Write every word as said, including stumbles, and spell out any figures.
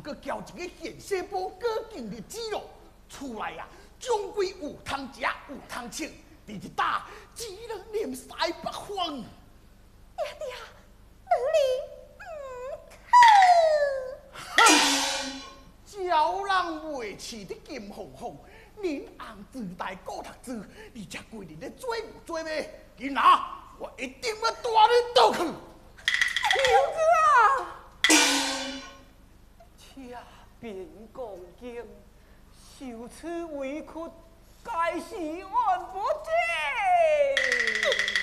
阁交一个现世报过境日子咯，厝内啊，总归有通食，有通穿，第一打只能念西北风。 爹爹，你唔哼！招人袂饲的金凤凤，恁红自大顾读书，你这几日咧做有做未？囡仔，我一定要带你倒去。 娘子啊！ 且便共经，受此委屈，该是冤不正。